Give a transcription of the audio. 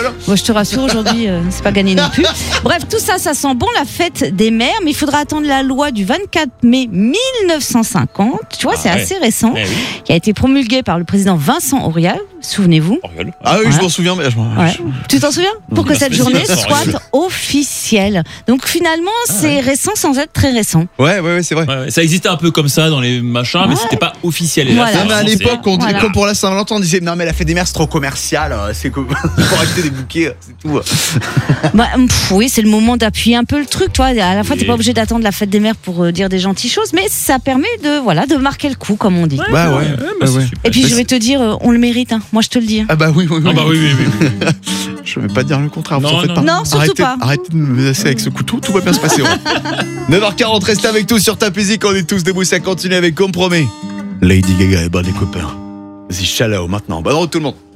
Bon, je te rassure, aujourd'hui, c'est pas gagné non plus. Bref, tout ça, ça sent bon la fête des mères, mais il faudra attendre la loi du 24 mai 1950. Tu vois, c'est assez récent, qui a été promulguée par le président Vincent Auriol. Souvenez-vous. Ah oui, je m'en souviens. Mais Tu t'en souviens? Pour que cette journée soit officielle. Donc finalement, c'est récent sans être très récent. Ouais, c'est vrai. Ouais, ça existait un peu comme ça dans les machins, mais c'était pas officiel. Et là, Voilà. Mais à l'époque, comme pour la Saint-Valentin, on disait non mais la fête des mères c'est trop commercial, c'est pour acheter des bouquets, c'est tout. Oui, c'est le moment d'appuyer un peu le truc, toi. À la fois, t'es pas obligé d'attendre la fête des mères pour dire des gentilles choses, mais ça permet de marquer le coup, comme on dit. Et puis je vais te dire, on le mérite, hein. Moi je te le dis. Ah bah oui. oui. Je vais pas dire le contraire. Non, surtout pas. Arrêtez de me menacer avec ce couteau, tout va bien se passer. 9h40, restez avec nous sur Top Music, on est tous debout, ça continue avec comme promis Lady Gaga et des copains. Vas-y, Shallow maintenant. Bonne route tout le monde.